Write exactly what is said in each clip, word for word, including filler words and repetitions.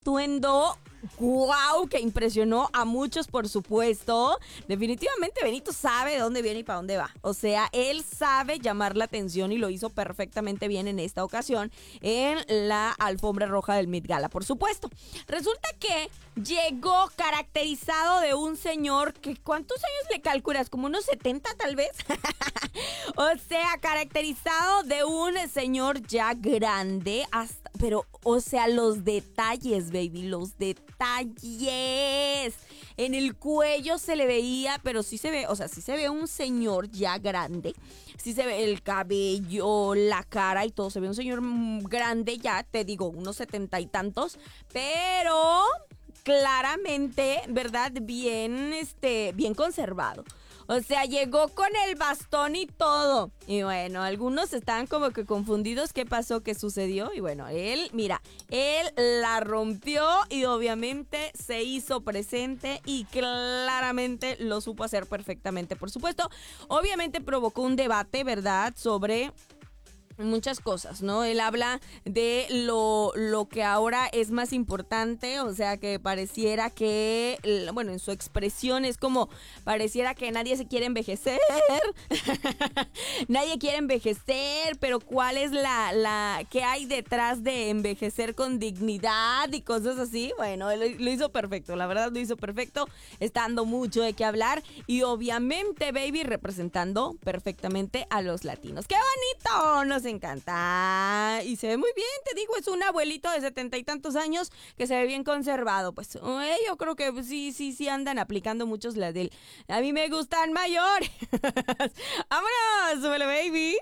atuendo, wow, que impresionó a muchos, por supuesto. Definitivamente Benito sabe de dónde viene y para dónde va. O sea, él sabe llamar la atención y lo hizo perfectamente bien en esta ocasión en la alfombra roja del Met Gala, por supuesto. Resulta que llegó caracterizado de un señor que, ¿cuántos años le calculas? ¿Como unos setenta tal vez? O sea, caracterizado de un señor ya grande, hasta, pero, o sea, los detalles, baby, los detalles. En el cuello se le veía, pero sí se ve, o sea, sí se ve un señor ya grande. Sí se ve el cabello, la cara y todo. Se ve un señor grande ya, te digo, unos setenta y tantos, pero claramente, ¿verdad? Bien, este, bien conservado. O sea, llegó con el bastón y todo. Y bueno, algunos estaban como que confundidos qué pasó, qué sucedió. Y bueno, él, mira, él la rompió y obviamente se hizo presente y claramente lo supo hacer perfectamente. Por supuesto, obviamente provocó un debate, ¿verdad? Sobre muchas cosas, ¿no? Él habla de lo, lo que ahora es más importante, o sea, que pareciera que, bueno, en su expresión es como, pareciera que nadie se quiere envejecer, nadie quiere envejecer, pero ¿cuál es la, la, qué hay detrás de envejecer con dignidad y cosas así? Bueno, él lo hizo perfecto, la verdad lo hizo perfecto, está dando mucho de qué hablar y obviamente, baby, representando perfectamente a los latinos. ¡Qué bonito! Nos encanta y se ve muy bien, te digo, es un abuelito de setenta y tantos años que se ve bien conservado. Pues eh, yo creo que sí, sí, sí andan aplicando muchos la del a mí me gustan mayores. ¡Vámonos! ¡Súbele, baby!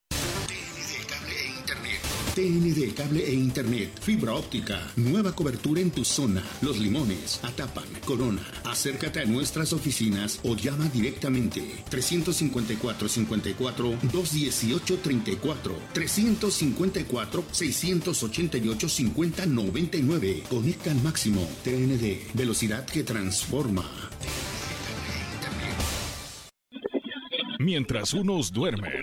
T N D Cable e Internet, fibra óptica, nueva cobertura en tu zona, Los Limones, Atapan, Corona. Acércate a nuestras oficinas o llama directamente trescientos cincuenta y cuatro, cincuenta y cuatro, doscientos dieciocho, treinta y cuatro, trescientos cincuenta y cuatro, seiscientos ochenta y ocho, cincuenta, noventa y nueve. Conecta al máximo. T N D, velocidad que transforma. Mientras unos duermen,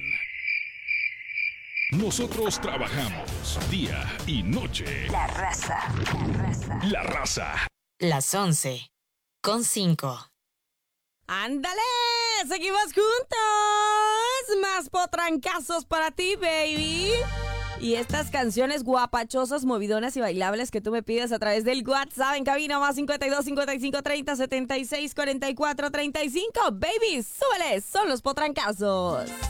nosotros trabajamos día y noche. La raza, la raza. La raza. Las once con cinco. ¡Ándale! ¡Seguimos juntos! Más potrancazos para ti, baby. Y estas canciones guapachosas, movidonas y bailables que tú me pides a través del WhatsApp en cabina más cincuenta y dos, cincuenta y cinco, treinta, setenta y seis, cuarenta y cuatro, treinta y cinco. Baby, súbele, son los potrancazos.